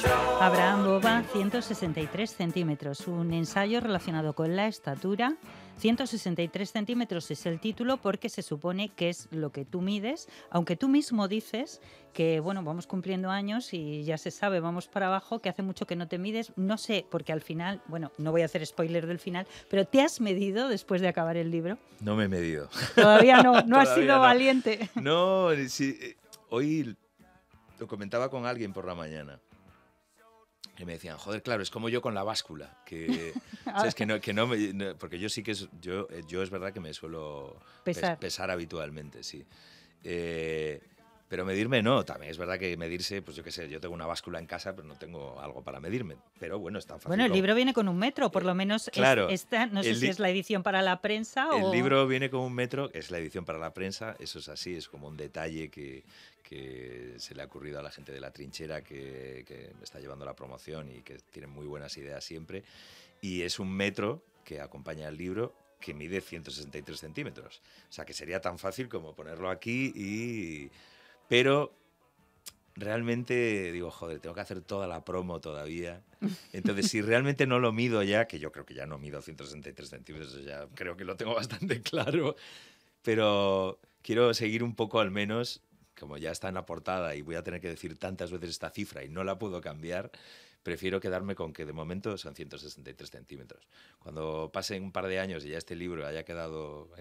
Abraham Boba, 163 centímetros, un ensayo relacionado con la estatura. 163 centímetros es el título porque se supone que es lo que tú mides, aunque tú mismo dices que, bueno, vamos cumpliendo años y ya se sabe, vamos para abajo, que hace mucho que no te mides. No sé, porque al final, bueno, no voy a hacer spoiler del final, pero ¿te has medido después de acabar el libro? No me he medido. Todavía no, no has Todavía sido no. valiente. No, sí, hoy lo comentaba con alguien por la mañana. Que me decían, joder, claro, es como yo con la báscula, que sabes porque yo sí que yo es verdad que me suelo pesar habitualmente, sí. Pero medirme no, también es verdad que medirse, pues yo qué sé, yo tengo una báscula en casa, pero no tengo algo para medirme. Pero bueno, es tan fácil. Bueno, el libro viene con 1 metro, por lo menos claro, esta, no sé si es la edición para la prensa o... El libro viene con 1 metro, es la edición para la prensa, eso es así, es como un detalle que se le ha ocurrido a la gente de La Trinchera que está llevando la promoción y que tiene muy buenas ideas siempre. Y es 1 metro que acompaña al libro que mide 163 centímetros. O sea, que sería tan fácil como ponerlo aquí Pero realmente digo, joder, tengo que hacer toda la promo todavía. Entonces, si realmente no lo mido ya, que yo creo que ya no mido 163 centímetros, ya creo que lo tengo bastante claro, pero quiero seguir un poco al menos, como ya está en la portada y voy a tener que decir tantas veces esta cifra y no la puedo cambiar, prefiero quedarme con que de momento son 163 centímetros. Cuando pasen un par de años y ya este libro haya quedado